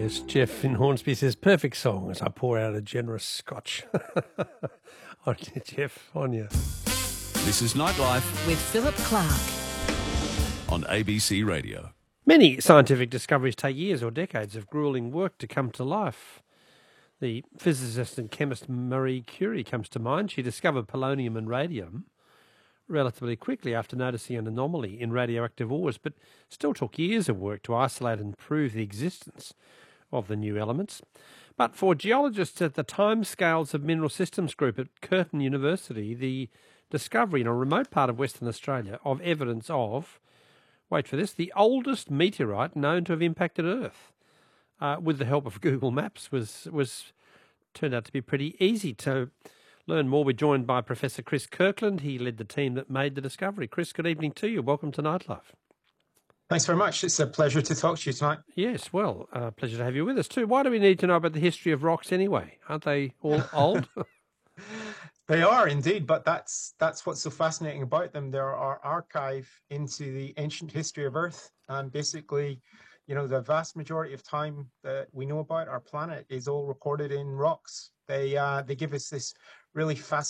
Yes, Jeff in Hornsby says, perfect song as I pour out a generous scotch. On you, Jeff, on you. This is Nightlife with Philip Clark on ABC Radio. Many scientific discoveries take years or decades of gruelling work to come to life. The physicist and chemist Marie Curie comes to mind. She discovered polonium and radium relatively quickly after noticing an anomaly in radioactive ores, but still took years of work to isolate and prove the existence of the new elements. But for geologists at the Timescales of Mineral Systems Group at Curtin University, the discovery in a remote part of Western Australia of evidence of, wait for this, the oldest meteorite known to have impacted Earth, with the help of Google Maps, was turned out to be pretty easy. To learn more, we're joined by Professor Chris Kirkland. He led the team that made the discovery. Chris, good evening to you. Welcome to Nightlife. Thanks very much. It's a pleasure to talk to you tonight. Yes, well, pleasure to have you with us too. Why do we need to know about the history of rocks anyway? Aren't they all old? They are indeed, but that's what's so fascinating about them. They're our archive into the ancient history of Earth, and basically, you know, the vast majority of time that we know about our planet is all recorded in rocks. They give us this really fascinating